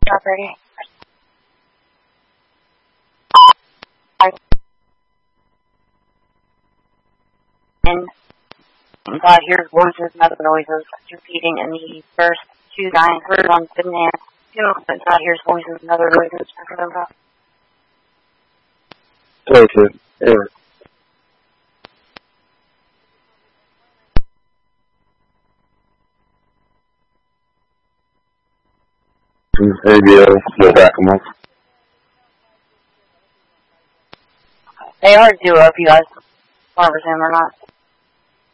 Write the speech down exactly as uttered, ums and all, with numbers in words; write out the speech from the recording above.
property. And God hears voices and other noises repeating in the first two nine heard on Finland. But God hears voices and other noises. Okay. Yeah. A B L, go back a month. They are due up, you guys. one hundred percent or not.